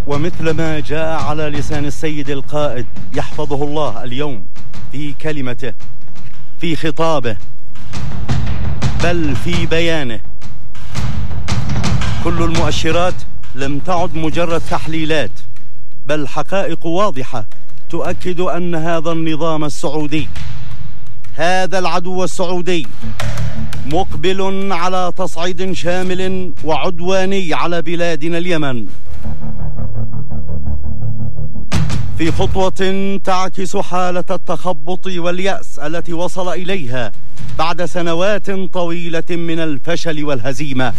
ومثلما جاء على لسان السيد القائد يحفظه الله اليوم في كلمته، في خطابه، بل في بيانه، كل المؤشرات لم تعد مجرد تحليلات، بل حقائق واضحة تؤكد أن هذا النظام السعودي، هذا العدو السعودي، مقبل على تصعيد شامل وعدواني على بلادنا اليمن، في خطوة تعكس حالة التخبط واليأس التي وصل إليها بعد سنوات طويلة من الفشل والهزيمة.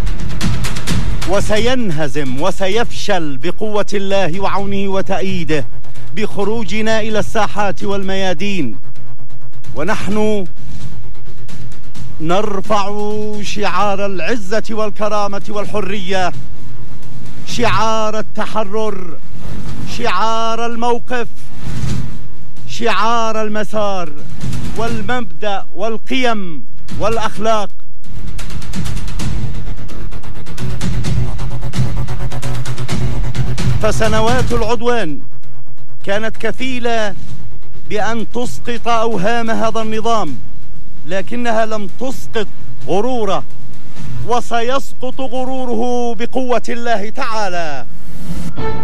وسينهزم وسيفشل بقوة الله وعونه وتأييده بخروجنا إلى الساحات والميادين، ونحن نرفع شعار العزة والكرامة والحرية، شعار التحرر، شعار الموقف، شعار المسار والمبدأ والقيم والأخلاق. فسنوات العدوان كانت كفيلة بأن تسقط أوهام هذا النظام، لكنها لم تسقط غروره، وسيسقط غروره بقوة الله تعالى.